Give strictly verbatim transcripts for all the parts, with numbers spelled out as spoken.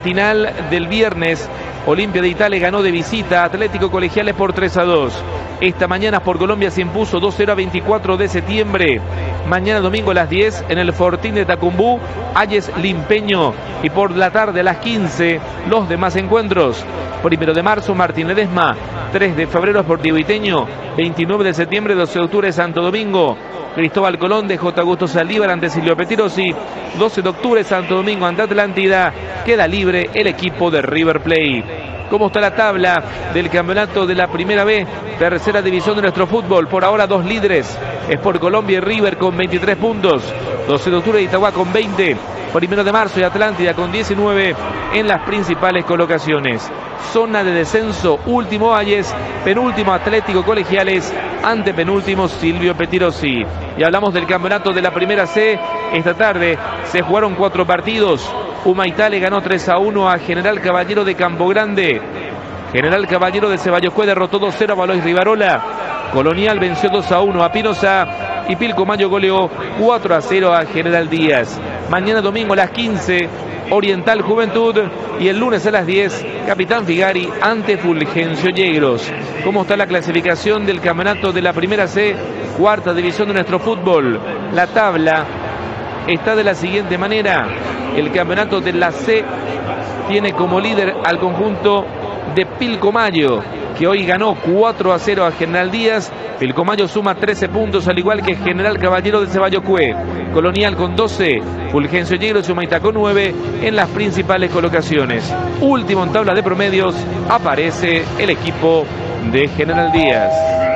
Final del viernes, Olimpia de Italia ganó de visita a Atlético Colegiales por tres a dos. Esta mañana por Colombia se impuso dos cero a veinticuatro de septiembre. Mañana domingo a las diez en el Fortín de Tacumbú, Ayes Limpeño. Y por la tarde a las quince los demás encuentros. Primero de marzo Martín Ledesma, tres de febrero Sportivo Iteño, veintinueve de septiembre, doce de octubre Santo Domingo. Cristóbal Colón de J. Augusto Saldívar ante Silvio Petirosi. doce de octubre Santo Domingo ante Atlántida. Queda libre el equipo de River Plate. ¿Cómo está la tabla del campeonato de la Primera B? Tercera división de nuestro fútbol. Por ahora dos líderes. Sport Colombia y River con veintitrés puntos. doce de octubre Itagua con veinte. Primero de marzo y Atlántida con diecinueve en las principales colocaciones. Zona de descenso, último Ayes, penúltimo Atlético Colegiales, antepenúltimo Silvio Petirosi. Y hablamos del campeonato de la Primera C. Esta tarde se jugaron cuatro partidos. Humaitá le ganó tres a uno a General Caballero de Campo Grande. General Caballero de Ceballos derrotó dos cero a Valois Rivarola. Colonial venció dos a uno a Pinoza y Pilcomayo goleó cuatro a cero a General Díaz. Mañana domingo a las quince, Oriental Juventud, y el lunes a las diez, Capitán Figari ante Fulgencio Yegros. ¿Cómo está la clasificación del campeonato de la Primera C, cuarta división de nuestro fútbol? La tabla está de la siguiente manera. El campeonato de la C tiene como líder al conjunto de Pilcomayo, que hoy ganó cuatro a cero a General Díaz. Pilcomayo suma trece puntos, al igual que General Caballero de Ceballocué. Colonial con doce, Fulgencio Yegros y Humaitá con nueve en las principales colocaciones. Último en tabla de promedios aparece el equipo de General Díaz.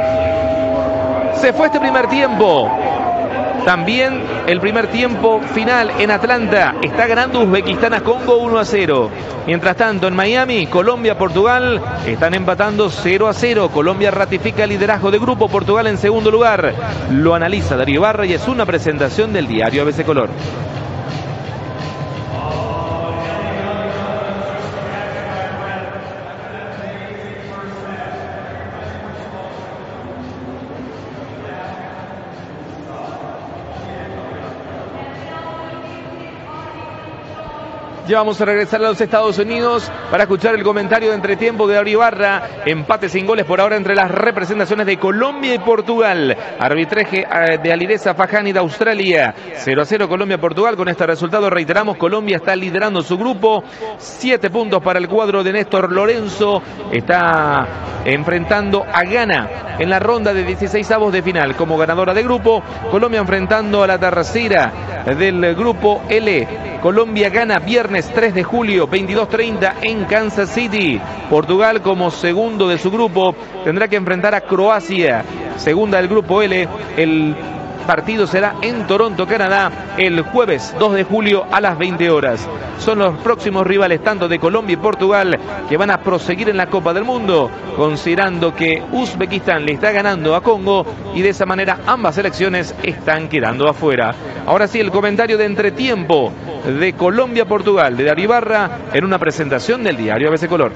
Se fue este primer tiempo. También el primer tiempo final en Atlanta. Está ganando Uzbekistán a Congo uno a cero. Mientras tanto en Miami, Colombia-Portugal están empatando cero a cero. Colombia ratifica el liderazgo de grupo, Portugal en segundo lugar. Lo analiza Darío Ibarra y es una presentación del diario A B C Color. Ya vamos a regresar a los Estados Unidos para escuchar el comentario de entretiempo de Darío Ibarra. Empate sin goles por ahora entre las representaciones de Colombia y Portugal. Arbitraje de Alireza Fajani de Australia. cero a cero Colombia-Portugal. Con este resultado, reiteramos, Colombia está liderando su grupo. siete puntos para el cuadro de Néstor Lorenzo. Está enfrentando a Ghana en la ronda de dieciseisavos de final como ganadora de grupo. Colombia enfrentando a la tercera del grupo L. Colombia gana viernes tres de julio, veintidós treinta en Kansas City. Portugal, como segundo de su grupo, tendrá que enfrentar a Croacia, segunda del grupo L. El partido será en Toronto, Canadá, el jueves dos de julio a las veinte horas. Son los próximos rivales tanto de Colombia y Portugal que van a proseguir en la Copa del Mundo, considerando que Uzbekistán le está ganando a Congo y de esa manera ambas selecciones están quedando afuera. Ahora sí, el comentario de entretiempo de Colombia-Portugal de Darío Ibarra en una presentación del diario A B C Color.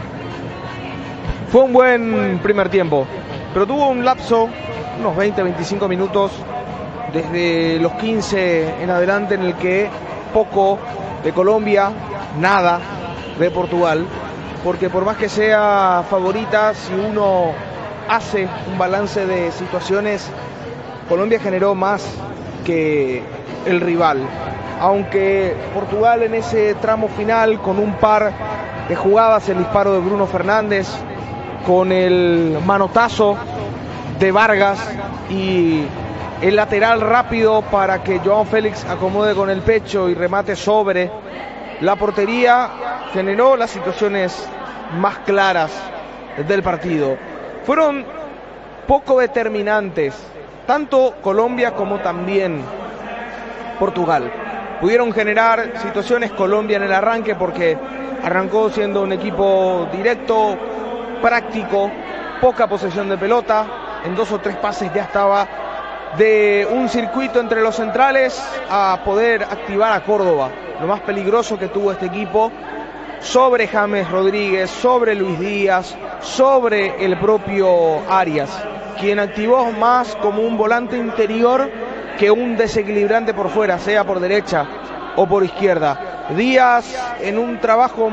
Fue un buen primer tiempo, pero tuvo un lapso, unos veinte a veinticinco minutos, desde los quince en adelante, en el que poco de Colombia, nada de Portugal, porque por más que sea favorita, si uno hace un balance de situaciones, Colombia generó más que el rival, aunque Portugal en ese tramo final, con un par de jugadas, el disparo de Bruno Fernández, con el manotazo de Vargas y el lateral rápido para que Joao Félix acomode con el pecho y remate sobre la portería, generó las situaciones más claras del partido. Fueron poco determinantes, tanto Colombia como también Portugal. Pudieron generar situaciones Colombia en el arranque porque arrancó siendo un equipo directo, práctico, poca posesión de pelota. En dos o tres pases ya estaba de un circuito entre los centrales a poder activar a Córdoba. Lo más peligroso que tuvo este equipo sobre James Rodríguez, sobre Luis Díaz, sobre el propio Arias, quien activó más como un volante interior que un desequilibrante por fuera, sea por derecha o por izquierda. Díaz en un trabajo